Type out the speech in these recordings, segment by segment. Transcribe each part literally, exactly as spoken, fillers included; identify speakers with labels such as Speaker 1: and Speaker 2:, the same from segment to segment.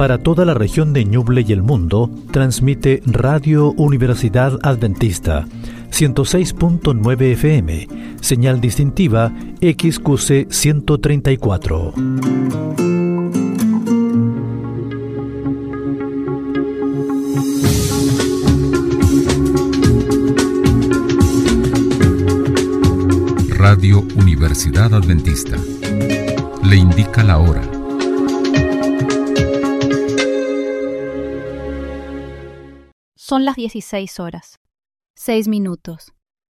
Speaker 1: Para toda la región de Ñuble y el mundo, transmite Radio Universidad Adventista, ciento seis punto nueve F M, señal distintiva X Q C ciento treinta y cuatro.
Speaker 2: Radio Universidad Adventista le indica la hora.
Speaker 3: Son las dieciséis horas, seis minutos.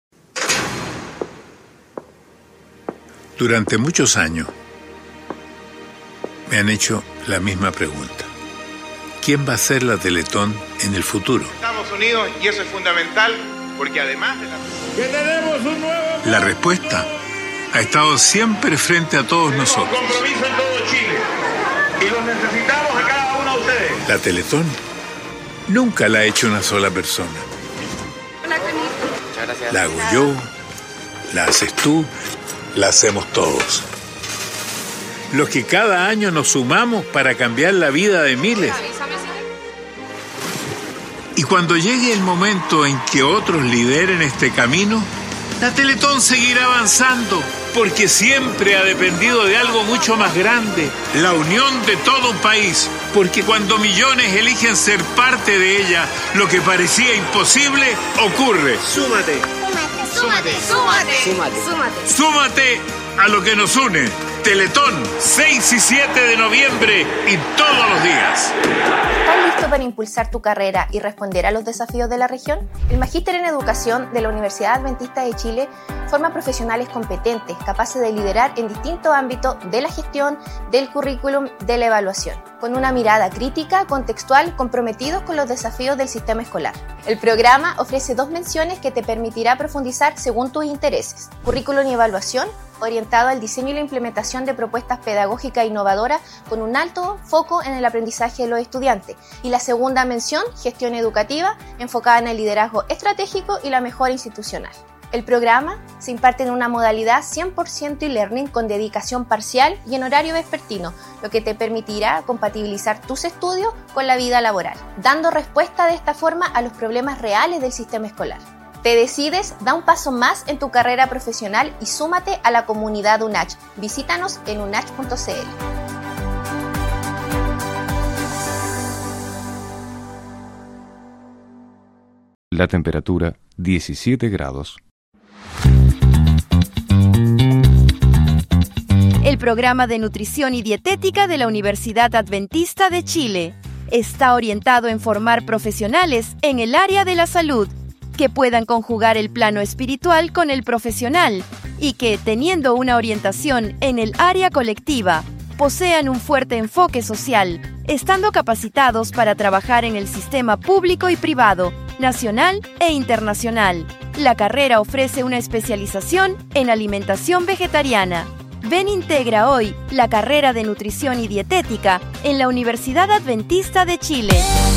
Speaker 4: Durante muchos años me han hecho la misma pregunta. ¿Quién va a ser la Teletón en el futuro?
Speaker 5: Estados Unidos, y eso es fundamental, porque además de la...
Speaker 6: ¡Que tenemos un nuevo...
Speaker 4: La respuesta ha estado siempre frente a todos
Speaker 5: Tenemos
Speaker 4: nosotros.
Speaker 5: compromiso en todo Chile, y los necesitamos a cada uno de ustedes.
Speaker 4: La Teletón nunca la ha hecho una sola persona. La hago yo, la haces tú, la hacemos todos. Los que cada año nos sumamos para cambiar la vida de miles. Y cuando llegue el momento en que otros lideren este camino, la Teletón seguirá avanzando, porque siempre ha dependido de algo mucho más grande, la unión de todo un país. Porque cuando millones eligen ser parte de ella, lo que parecía imposible ocurre.
Speaker 7: Súmate. Súmate. Súmate. Súmate. Súmate.
Speaker 4: Súmate a lo que nos une. Teletón, seis y siete de noviembre y todos los días.
Speaker 8: ¿Estás listo para impulsar tu carrera y responder a los desafíos de la región? El Magíster en Educación de la Universidad Adventista de Chile forma profesionales competentes, capaces de liderar en distintos ámbitos de la gestión, del currículum, de la evaluación, con una mirada crítica, contextual, comprometidos con los desafíos del sistema escolar. El programa ofrece dos menciones que te permitirá profundizar según tus intereses: currículum y evaluación, orientado al diseño y la implementación de propuestas pedagógicas innovadoras con un alto foco en el aprendizaje de los estudiantes. Y la segunda mención, gestión educativa, enfocada en el liderazgo estratégico y la mejora institucional. El programa se imparte en una modalidad cien por ciento e-learning con dedicación parcial y en horario vespertino, lo que te permitirá compatibilizar tus estudios con la vida laboral, dando respuesta de esta forma a los problemas reales del sistema escolar. ¿Te decides? Da un paso más en tu carrera profesional y súmate a la comunidad UNACH. Visítanos en unach punto c l.
Speaker 2: La temperatura diecisiete grados.
Speaker 9: El programa de nutrición y dietética de la Universidad Adventista de Chile está orientado en formar profesionales en el área de la salud, que puedan conjugar el plano espiritual con el profesional y que, teniendo una orientación en el área colectiva, posean un fuerte enfoque social, estando capacitados para trabajar en el sistema público y privado, nacional e internacional. La carrera ofrece una especialización en alimentación vegetariana. Ven, integra hoy la carrera de nutrición y dietética en la Universidad Adventista de Chile.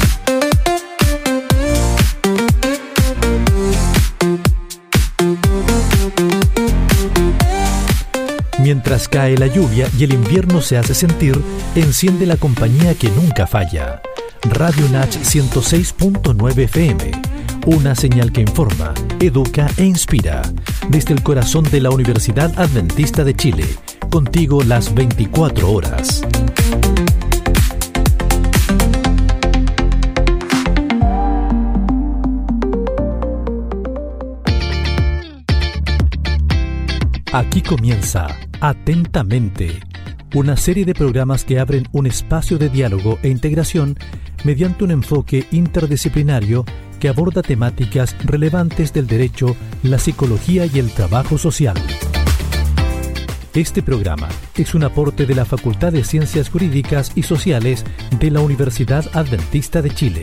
Speaker 1: Mientras cae la lluvia y el invierno se hace sentir, enciende la compañía que nunca falla. Radio UNACH ciento seis punto nueve F M. Una señal que informa, educa e inspira. Desde el corazón de la Universidad Adventista de Chile. Contigo las veinticuatro horas. Aquí comienza Atentamente, una serie de programas que abren un espacio de diálogo e integración mediante un enfoque interdisciplinario que aborda temáticas relevantes del derecho, la psicología y el trabajo social. Este programa es un aporte de la Facultad de Ciencias Jurídicas y Sociales de la Universidad Adventista de Chile.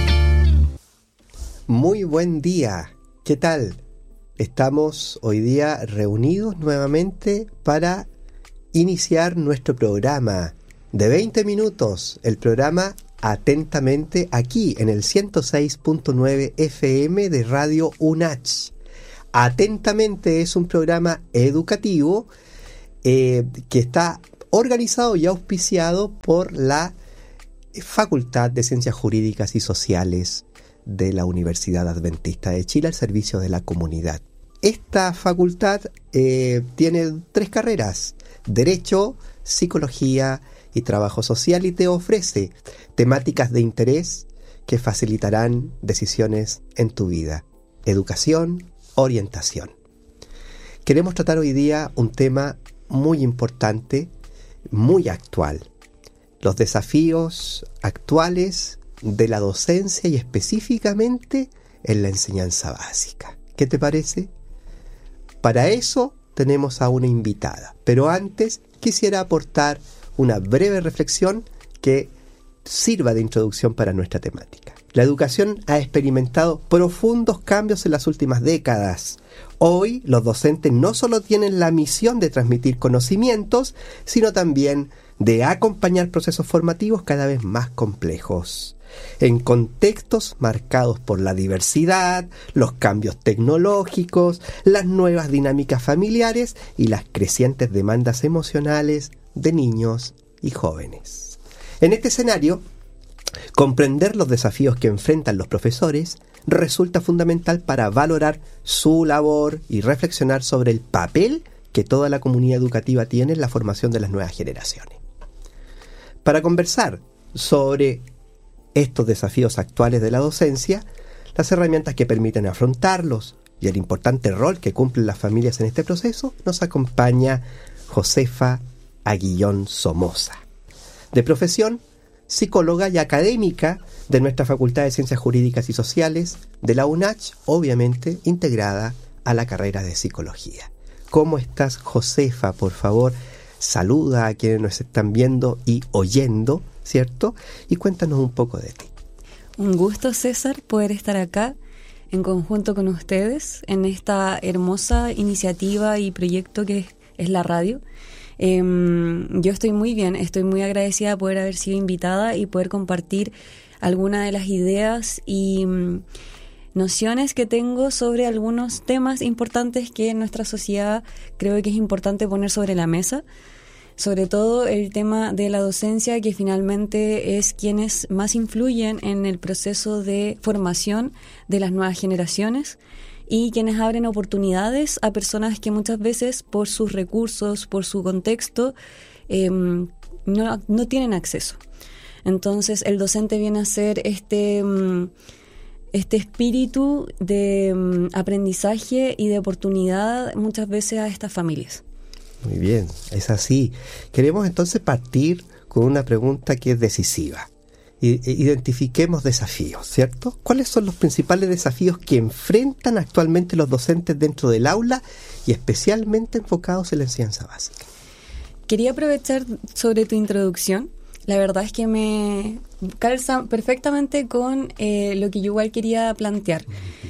Speaker 10: Muy buen día, ¿qué tal? Estamos hoy día reunidos nuevamente para iniciar nuestro programa de veinte minutos, el programa Atentamente, aquí en el ciento seis punto nueve F M de Radio UNACH. Atentamente es un programa educativo eh, que está organizado y auspiciado por la Facultad de Ciencias Jurídicas y Sociales de la Universidad Adventista de Chile al servicio de la comunidad. Esta facultad eh, tiene tres carreras: Derecho, Psicología y Trabajo Social, y te ofrece temáticas de interés que facilitarán decisiones en tu vida: educación, orientación. Queremos tratar hoy día un tema muy importante, muy actual: los desafíos actuales de la docencia y específicamente en la enseñanza básica. ¿Qué te parece? Para eso tenemos a una invitada, pero antes quisiera aportar una breve reflexión que sirva de introducción para nuestra temática. La educación ha experimentado profundos cambios en las últimas décadas. Hoy los docentes no solo tienen la misión de transmitir conocimientos, sino también de acompañar procesos formativos cada vez más complejos, en contextos marcados por la diversidad, los cambios tecnológicos, las nuevas dinámicas familiares y las crecientes demandas emocionales de niños y jóvenes. En este escenario, comprender los desafíos que enfrentan los profesores resulta fundamental para valorar su labor y reflexionar sobre el papel que toda la comunidad educativa tiene en la formación de las nuevas generaciones. Para conversar sobre estos desafíos actuales de la docencia, las herramientas que permiten afrontarlos y el importante rol que cumplen las familias en este proceso, nos acompaña Josefa Aguillón Somoza, de profesión psicóloga y académica de nuestra Facultad de Ciencias Jurídicas y Sociales de la U N A C H, obviamente integrada a la carrera de Psicología. ¿Cómo estás, Josefa? Por favor, saluda a quienes nos están viendo y oyendo, ¿cierto? Y cuéntanos un poco de ti.
Speaker 11: Un gusto, César, poder estar acá en conjunto con ustedes en esta hermosa iniciativa y proyecto que es, es la radio. Eh, yo estoy muy bien, estoy muy agradecida de poder haber sido invitada y poder compartir algunas de las ideas y um, nociones que tengo sobre algunos temas importantes que en nuestra sociedad creo que es importante poner sobre la mesa. Sobre todo el tema de la docencia, que finalmente es quienes más influyen en el proceso de formación de las nuevas generaciones y quienes abren oportunidades a personas que muchas veces por sus recursos, por su contexto, eh, no, no tienen acceso. Entonces el docente viene a ser este, este espíritu de um, aprendizaje y de oportunidad muchas veces a estas familias.
Speaker 10: Muy bien, es así. Queremos entonces partir con una pregunta que es decisiva. Identifiquemos desafíos, ¿cierto? ¿Cuáles son los principales desafíos que enfrentan actualmente los docentes dentro del aula y especialmente enfocados en la enseñanza básica?
Speaker 11: Quería aprovechar sobre tu introducción. La verdad es que me calza perfectamente con eh, lo que yo igual quería plantear.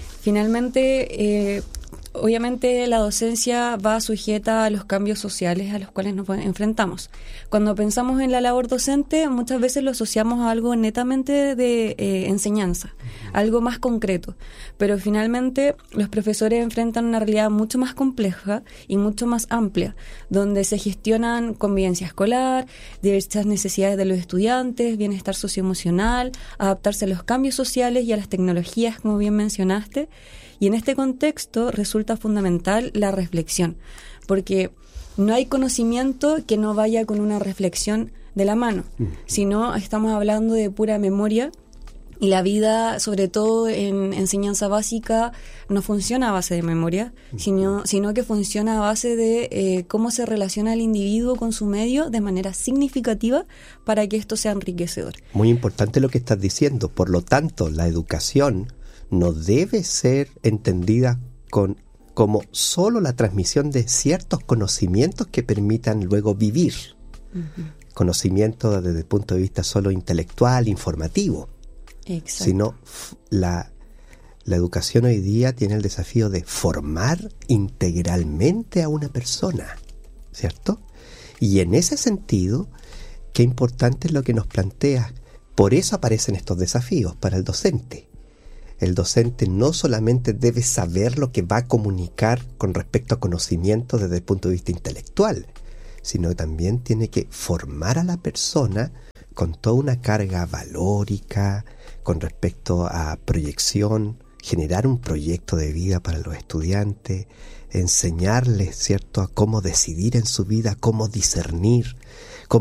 Speaker 11: Finalmente, eh, obviamente la docencia va sujeta a los cambios sociales a los cuales nos enfrentamos. Cuando pensamos en la labor docente, muchas veces lo asociamos a algo netamente de eh, enseñanza, algo más concreto. Pero finalmente los profesores enfrentan una realidad mucho más compleja y mucho más amplia, donde se gestionan convivencia escolar, diversas necesidades de los estudiantes, bienestar socioemocional, adaptarse a los cambios sociales y a las tecnologías, como bien mencionaste. Y en este contexto resulta fundamental la reflexión, porque no hay conocimiento que no vaya con una reflexión de la mano, sino estamos hablando de pura memoria y la vida, sobre todo en enseñanza básica, no funciona a base de memoria, sino, sino que funciona a base de eh, cómo se relaciona el individuo con su medio de manera significativa para que esto sea enriquecedor.
Speaker 10: Muy importante lo que estás diciendo. Por lo tanto, la educación no debe ser entendida con, como solo la transmisión de ciertos conocimientos que permitan luego vivir. Uh-huh. Conocimientos desde el punto de vista solo intelectual, informativo. Exacto. Sino la, la educación hoy día tiene el desafío de formar integralmente a una persona, ¿cierto? Y en ese sentido, qué importante es lo que nos plantea. Por eso aparecen estos desafíos para el docente. El docente no solamente debe saber lo que va a comunicar con respecto a conocimiento desde el punto de vista intelectual, sino que también tiene que formar a la persona con toda una carga valórica con respecto a proyección, generar un proyecto de vida para los estudiantes, enseñarles, ¿cierto?, a cómo decidir en su vida, cómo discernir,